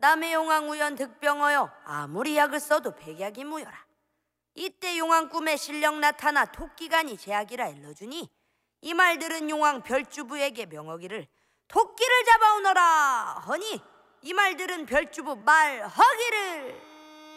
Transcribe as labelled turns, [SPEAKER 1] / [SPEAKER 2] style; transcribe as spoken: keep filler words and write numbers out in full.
[SPEAKER 1] 남의 용왕 우연 득병하여 아무리 약을 써도 백약이 무효라. 이때 용왕 꿈에 실력 나타나 토끼간이 제약이라 일러주니 이 말 들은 용왕 별주부에게 명하기를 토끼를 잡아오너라 허니 이 말 들은 별주부 말하기를